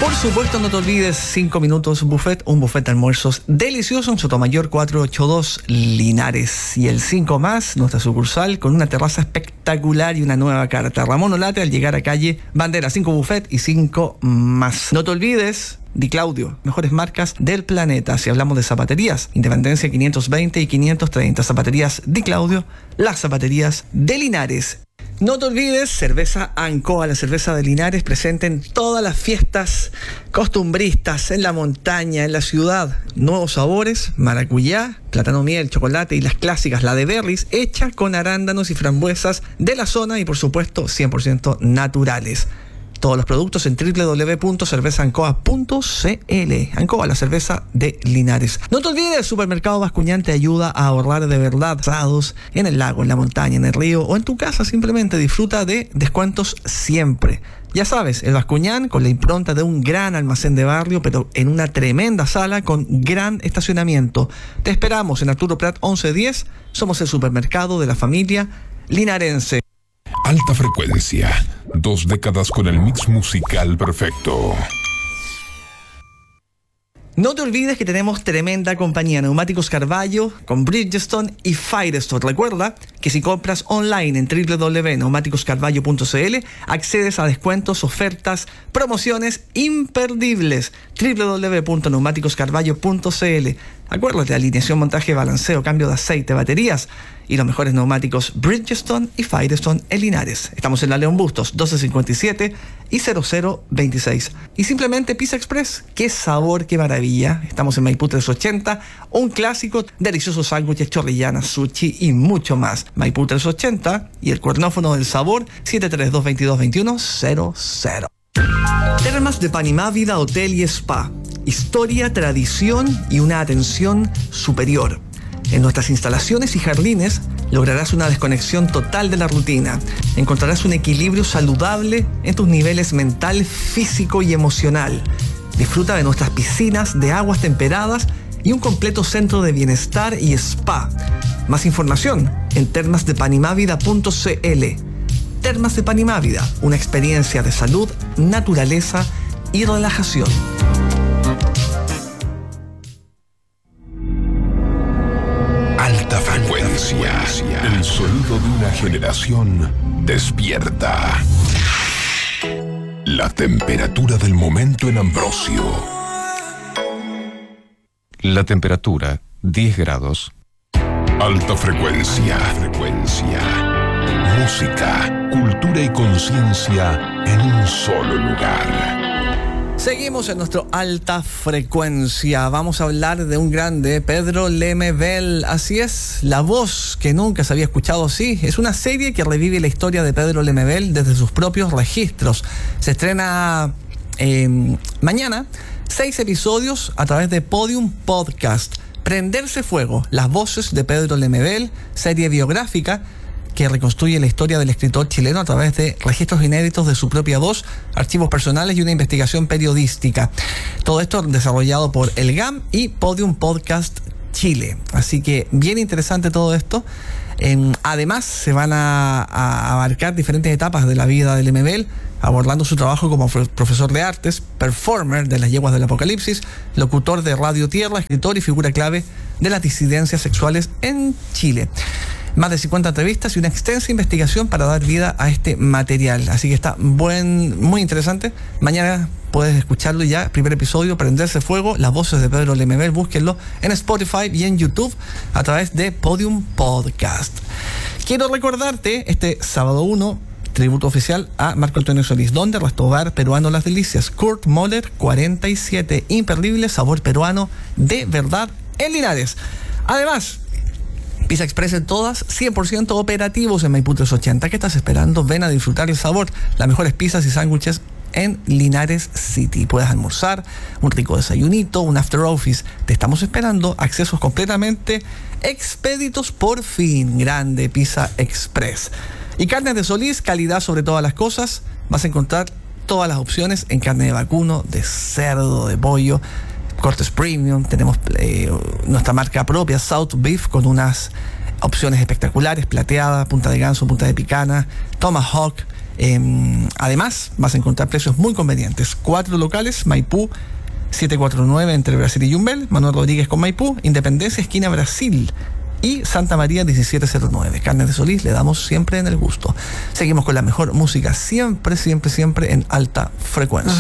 Por supuesto, no te olvides, 5 minutos buffet, un buffet de almuerzos delicioso en Sotomayor 482 Linares. Y el 5 más, nuestra sucursal, con una terraza espectacular y una nueva carta. Ramón Olate al llegar a calle Bandera, 5 buffet y 5 más. No te olvides, Di Claudio, mejores marcas del planeta. Si hablamos de zapaterías, Independencia 520 y 530. Zapaterías Di Claudio, las zapaterías de Linares. No te olvides, cerveza Ancoa, la cerveza de Linares, presente en todas las fiestas costumbristas, en la montaña, en la ciudad. Nuevos sabores, maracuyá, plátano miel, chocolate y las clásicas, la de berries, hecha con arándanos y frambuesas de la zona y por supuesto 100% naturales. Todos los productos en www.cervezaancoa.cl. Ancoa, la cerveza de Linares. No te olvides, Supermercado Bascuñán te ayuda a ahorrar de verdad. Asados en el lago, en la montaña, en el río o en tu casa. Simplemente disfruta de descuentos siempre. Ya sabes, el Bascuñán con la impronta de un gran almacén de barrio, pero en una tremenda sala con gran estacionamiento. Te esperamos en Arturo Prat 1110. Somos el supermercado de la familia linarense. Alta frecuencia. 2 décadas con el mix musical perfecto. No te olvides que tenemos tremenda compañía, Neumáticos Carballo con Bridgestone y Firestone. Recuerda que si compras online en www.neumáticoscarballo.cl accedes a descuentos, ofertas, promociones imperdibles. www.neumáticoscarballo.cl. Acuérdate, alineación, montaje, balanceo, cambio de aceite, baterías y los mejores neumáticos Bridgestone y Firestone en Linares. Estamos en la León Bustos 1257 y 0026. Y simplemente Pizza Express. ¡Qué sabor, qué maravilla! Estamos en Maipú 380, un clásico, deliciosos sándwiches, chorrillanas, sushi y mucho más. Maipú 380 y el cuernófono del sabor 732-2221-00. Termas de Panimá Vida Hotel y Spa. Historia, tradición y una atención superior. En nuestras instalaciones y jardines lograrás una desconexión total de la rutina. Encontrarás un equilibrio saludable en tus niveles mental, físico y emocional. Disfruta de nuestras piscinas de aguas temperadas y un completo centro de bienestar y spa. Más información en termasdepanimávida.cl. Termas de Panimávida, una experiencia de salud, naturaleza y relajación. Alta frecuencia. El sonido de una generación despierta. La temperatura del momento en Ambrosio. La temperatura, 10 grados. Alta frecuencia. Música, cultura y conciencia en un solo lugar. Seguimos en nuestro Alta Frecuencia. Vamos a hablar de un grande, Pedro Lemebel. Así es, la voz que nunca se había escuchado así. Es una serie que revive la historia de Pedro Lemebel desde sus propios registros. Se estrena mañana 6 episodios a través de Podium Podcast. Prenderse Fuego, las voces de Pedro Lemebel, serie biográfica que reconstruye la historia del escritor chileno a través de registros inéditos de su propia voz, archivos personales y una investigación periodística. Todo esto desarrollado por el GAM y Podium Podcast Chile. Así que bien interesante todo esto. Además, se van a abarcar diferentes etapas de la vida de Lemebel, abordando su trabajo como profesor de artes, performer de las yeguas del apocalipsis, locutor de Radio Tierra, escritor y figura clave de las disidencias sexuales en Chile. Más de 50 entrevistas y una extensa investigación para dar vida a este material. Así que está muy interesante. Mañana puedes escucharlo ya. Primer episodio, Prenderse Fuego, las voces de Pedro Lemebel. Búsquenlo en Spotify y en YouTube a través de Podium Podcast. Quiero recordarte, este sábado 1, tributo oficial a Marco Antonio Solís, donde Restaurar Peruano Las Delicias. Kurt Moller 47. Imperdible sabor peruano de verdad en Linares. Además, Pizza Express en todas, 100% operativos en Maipú 380. ¿Qué estás esperando? Ven a disfrutar el sabor. Las mejores pizzas y sándwiches en Linares City. Puedes almorzar, un rico desayunito, un after office. Te estamos esperando. Accesos completamente expeditos por fin. Grande Pizza Express. Y carnes de Solís, calidad sobre todas las cosas. Vas a encontrar todas las opciones en carne de vacuno, de cerdo, de pollo, cortes premium. Tenemos nuestra marca propia, South Beef, con unas opciones espectaculares: plateada, punta de ganso, punta de picana, tomahawk, Además, vas a encontrar precios muy convenientes. 4 locales, Maipú 749 entre Brasil y Yumbel, Manuel Rodríguez con Maipú, Independencia, esquina Brasil, y Santa María 1709. Carnes de Solís, le damos siempre en el gusto. Seguimos con la mejor música, siempre, siempre, siempre en alta frecuencia.